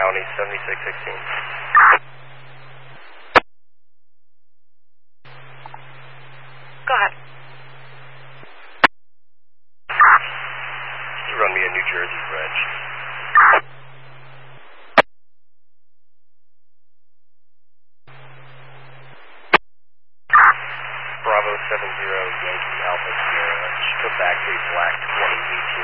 County 7616. Go ahead. Just run me a New Jersey reg. Bravo 70 Yankee Alpha Sierra. Just come back to Black 2018.